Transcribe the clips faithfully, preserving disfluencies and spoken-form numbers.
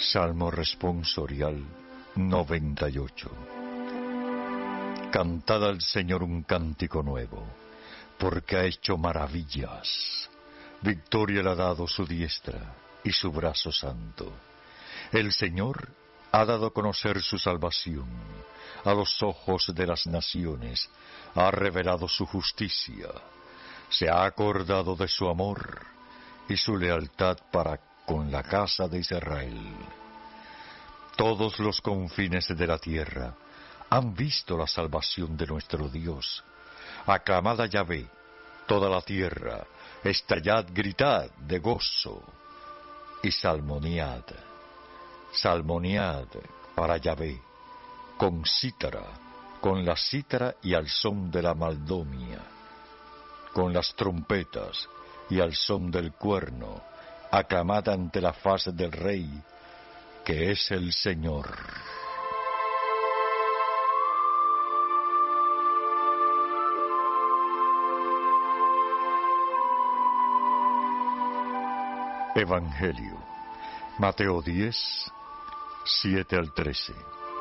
Salmo responsorial noventa y ocho. Cantad al Señor un cántico nuevo, porque ha hecho maravillas. Victoria le ha dado su diestra y su brazo santo. El Señor ha dado a conocer su salvación a los ojos de las naciones, ha revelado su justicia, se ha acordado de su amor y su lealtad para con la casa de Israel. Todos los confines de la tierra han visto la salvación de nuestro Dios. Aclamad a Yahvé, toda la tierra, estallad, gritad de gozo y salmoniad. Salmoniad para Yahvé, con cítara, con la cítara y al son de la maldomia, con las trompetas y al son del cuerno, aclamad ante la faz del Rey, que es el Señor. Evangelio, Mateo diez, siete al trece.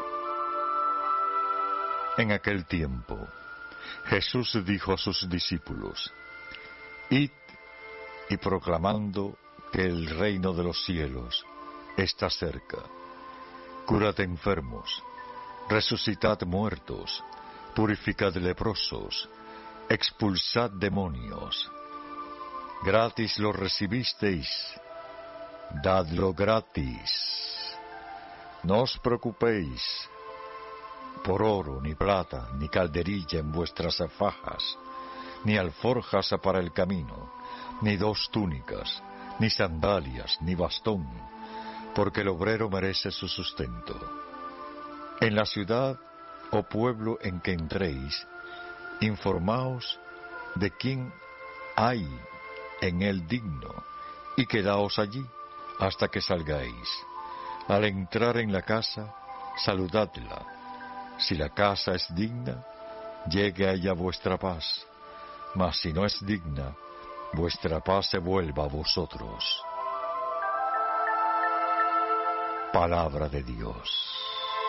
En aquel tiempo, Jesús dijo a sus discípulos: Id y proclamando que el reino de los cielos está cerca. Curad enfermos, resucitad muertos, purificad leprosos, expulsad demonios. Gratis lo recibisteis, dadlo gratis. No os preocupéis por oro, ni plata, ni calderilla en vuestras fajas, ni alforjas para el camino, ni dos túnicas, ni sandalias, ni bastón, porque el obrero merece su sustento. En la ciudad o pueblo en que entréis, informaos de quién hay en él digno, y quedaos allí hasta que salgáis. Al entrar en la casa, saludadla. Si la casa es digna, llegue a ella vuestra paz, mas si no es digna, vuestra paz se vuelva a vosotros. Palabra de Dios.